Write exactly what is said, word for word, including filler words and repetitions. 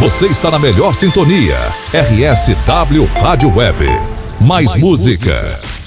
Você está na melhor sintonia. R S W Rádio Web. Mais, Mais música. música.